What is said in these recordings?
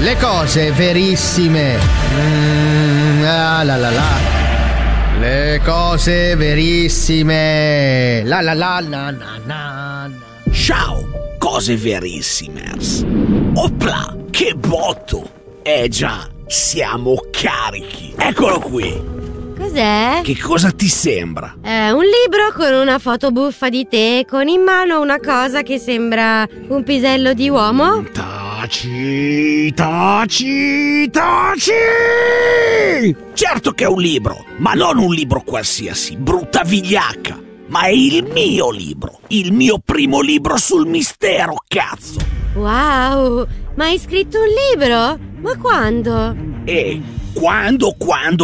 Le cose verissime. Le cose verissime. Ciao, cose verissimers. Opla, che botto. Già, siamo carichi. Eccolo qui. Cos'è? Che cosa ti sembra? È un libro con una foto buffa di te, con in mano una cosa che sembra un pisello di uomo. Taci! Certo che è un libro, ma non un libro qualsiasi, brutta vigliacca. Ma è il mio libro, il mio primo libro sul mistero, cazzo! Wow, ma hai scritto un libro? Ma quando? Quando?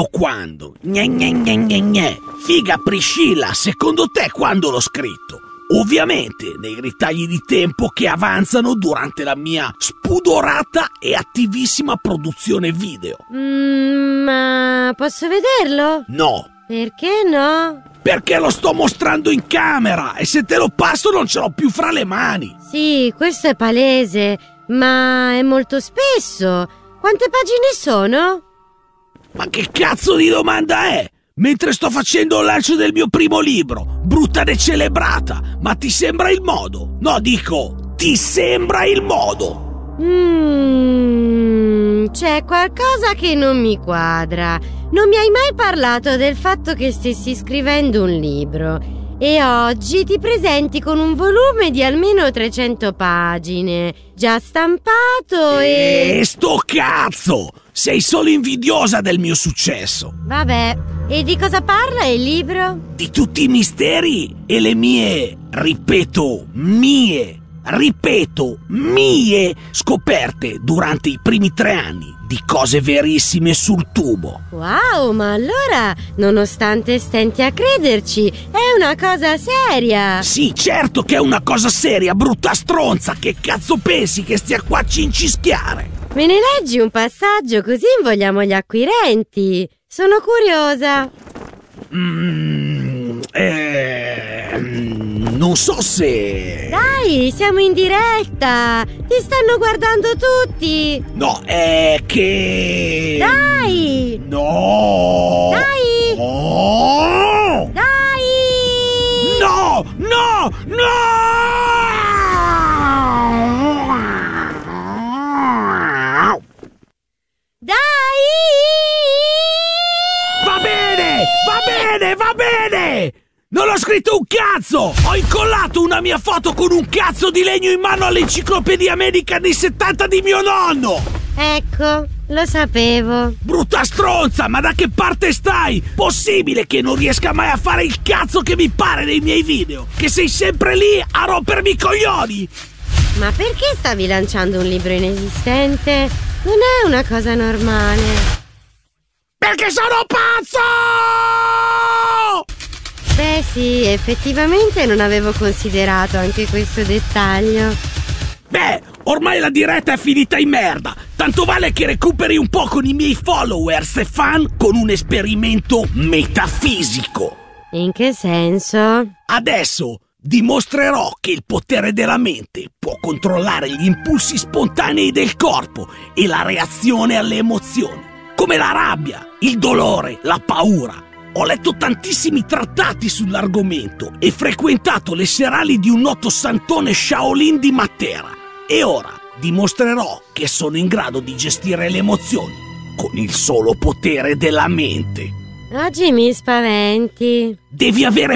Gne. Figa Priscilla, secondo te quando l'ho scritto? Ovviamente nei ritagli di tempo che avanzano durante la mia spudorata e attivissima produzione video. Ma posso vederlo? No. Perché no? Perché lo sto mostrando in camera e se te lo passo non ce l'ho più fra le mani. Sì, questo è palese, ma è molto spesso. Quante pagine sono? Ma che cazzo di domanda è? Mentre sto facendo il lancio del mio primo libro, brutta decelebrata, ma ti sembra il modo? No, dico, ti sembra il modo? C'è qualcosa che non mi quadra. Non mi hai mai parlato del fatto che stessi scrivendo un libro e oggi ti presenti con un volume di almeno 300 pagine, già stampato e... sto cazzo! Sei solo invidiosa del mio successo. Vabbè, e di cosa parla il libro? Di tutti i misteri e le mie, ripeto, mie scoperte durante i primi 3 anni di cose verissime sul tubo. Wow, ma allora, nonostante stenti a crederci, è una cosa seria. Sì, certo che è una cosa seria, brutta stronza. Che cazzo pensi che stia qua a cincischiare? Me ne leggi un passaggio così invogliamo gli acquirenti. Sono curiosa. Non so se... Dai, siamo in diretta. Ti stanno guardando tutti. No, è che... Dai! No! Dai! Oh! Dai! No! No! No! Dai! Va bene! Non ho scritto un cazzo! Ho incollato una mia foto con un cazzo di legno in mano all'enciclopedia medica anni 70 di mio nonno! Ecco, lo sapevo. Brutta stronza, ma da che parte stai? Possibile che non riesca mai a fare il cazzo che mi pare nei miei video? Che sei sempre lì a rompermi i coglioni? Ma perché stavi lanciando un libro inesistente? Non è una cosa normale. Perché sono pazzo! Beh sì, effettivamente non avevo considerato anche questo dettaglio. Beh, ormai la diretta è finita in merda. Tanto vale che recuperi un po' con i miei followers e fan con un esperimento metafisico. In che senso? Adesso dimostrerò che il potere della mente può controllare gli impulsi spontanei del corpo e la reazione alle emozioni, come la rabbia, il dolore, la paura. Ho letto tantissimi trattati sull'argomento e frequentato le serali di un noto santone Shaolin di Matera. E ora dimostrerò che sono in grado di gestire le emozioni con il solo potere della mente. Oggi mi spaventi. Devi avere